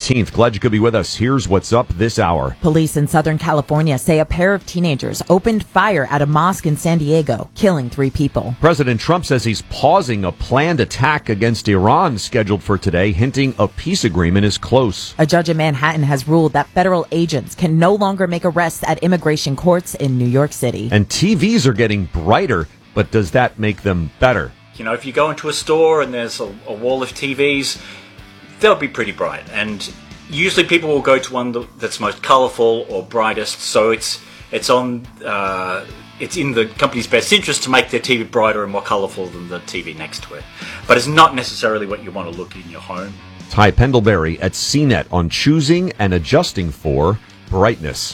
13th. Glad you could be with us. Here's what's up this hour. Police in Southern California say a pair of teenagers opened fire at a mosque in San Diego, killing 3 people. President Trump says he's pausing a planned attack against Iran scheduled for today, hinting a peace agreement is close. A judge in Manhattan has ruled that federal agents can no longer make arrests at immigration courts in New York City. And TVs are getting brighter, but does that make them better? You know, if you go into a store and there's a wall of TVs, they'll be pretty bright. And usually people will go to one that's most colourful or brightest. So it's in the company's best interest to make their TV brighter and more colourful than the TV next to it. But it's not necessarily what you want to look in your home. Ty Pendlebury at CNET on choosing and adjusting for brightness.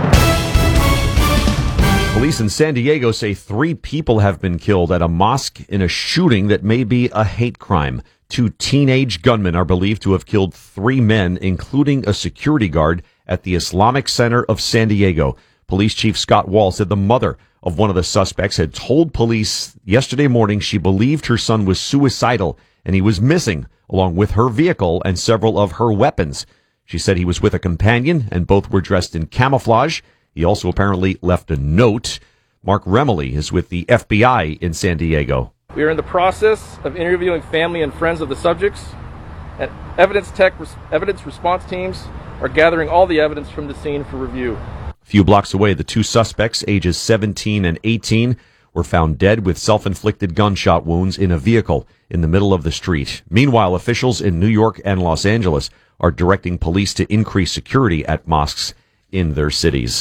Police in San Diego say 3 people have been killed at a mosque in a shooting that may be a hate crime. 2 teenage gunmen are believed to have killed 3 men, including a security guard at the Islamic Center of San Diego. Police Chief Scott Wall said the mother of one of the suspects had told police yesterday morning she believed her son was suicidal and he was missing, along with her vehicle and several of her weapons. She said he was with a companion and both were dressed in camouflage. He also apparently left a note. Mark Remley is with the FBI in San Diego. We are in the process of interviewing family and friends of the subjects, and evidence response teams are gathering all the evidence from the scene for review. A few blocks away, the 2 suspects, ages 17 and 18, were found dead with self-inflicted gunshot wounds in a vehicle in the middle of the street. Meanwhile, officials in New York and Los Angeles are directing police to increase security at mosques in their cities.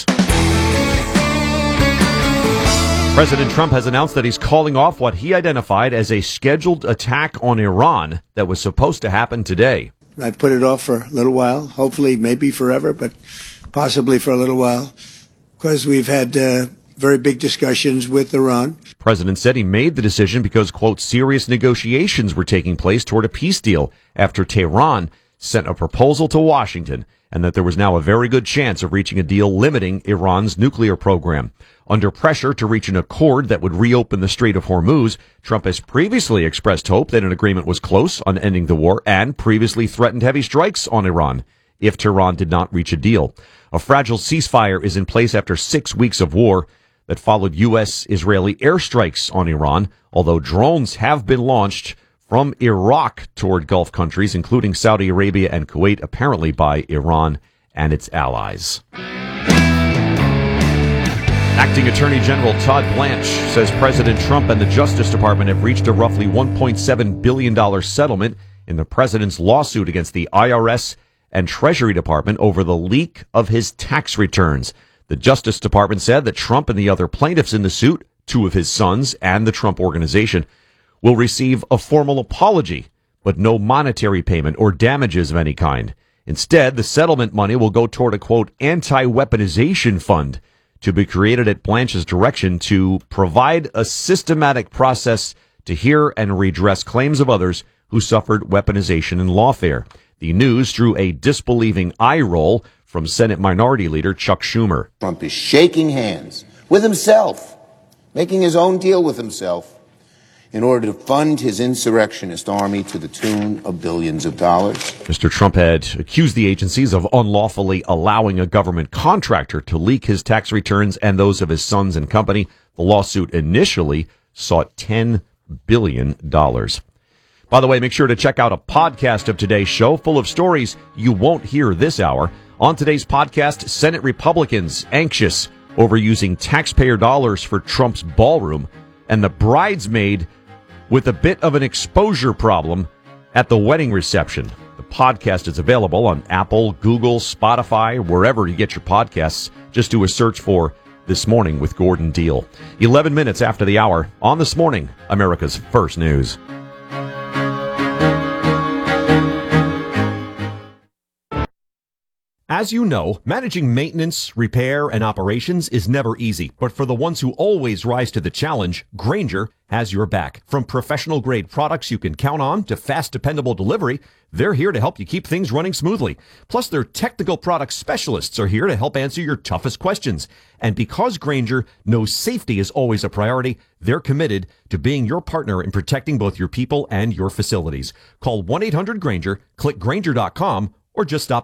President Trump has announced that he's calling off what he identified as a scheduled attack on Iran that was supposed to happen today. I put it off for a little while, hopefully maybe forever, but possibly for a little while, because we've had very big discussions with Iran. The president said he made the decision because, quote, serious negotiations were taking place toward a peace deal after Tehran sent a proposal to Washington, and that there was now a very good chance of reaching a deal limiting Iran's nuclear program. Under pressure to reach an accord that would reopen the Strait of Hormuz, Trump has previously expressed hope that an agreement was close on ending the war and previously threatened heavy strikes on Iran if Tehran did not reach a deal. A fragile ceasefire is in place after 6 weeks of war that followed U.S.-Israeli airstrikes on Iran, although drones have been launched from Iraq toward Gulf countries, including Saudi Arabia and Kuwait, apparently by Iran and its allies. Acting Attorney General Todd Blanche says President Trump and the Justice Department have reached a roughly $1.7 billion settlement in the president's lawsuit against the IRS and Treasury Department over the leak of his tax returns. The Justice Department said that Trump and the other plaintiffs in the suit, 2 of his sons and the Trump Organization, will receive a formal apology, but no monetary payment or damages of any kind. Instead, the settlement money will go toward a, quote, anti-weaponization fund to be created at Blanche's direction to provide a systematic process to hear and redress claims of others who suffered weaponization in lawfare. The news drew a disbelieving eye roll from Senate Minority Leader Chuck Schumer. Trump is shaking hands with himself, making his own deal with himself, in order to fund his insurrectionist army to the tune of billions of dollars. Mr. Trump had accused the agencies of unlawfully allowing a government contractor to leak his tax returns and those of his sons and company. The lawsuit initially sought $10 billion. By the way, make sure to check out a podcast of today's show full of stories you won't hear this hour. On today's podcast, Senate Republicans anxious over using taxpayer dollars for Trump's ballroom, and the bridesmaid with a bit of an exposure problem at the wedding reception. The podcast is available on Apple, Google, Spotify, wherever you get your podcasts. Just do a search for This Morning with Gordon Deal. 11 minutes after the hour on This Morning, America's First News. As you know, managing maintenance, repair, and operations is never easy. But for the ones who always rise to the challenge, Grainger has your back. From professional-grade products you can count on to fast, dependable delivery, they're here to help you keep things running smoothly. Plus, their technical product specialists are here to help answer your toughest questions. And because Grainger knows safety is always a priority, they're committed to being your partner in protecting both your people and your facilities. Call 1-800-GRAINGER, click Grainger.com, or just stop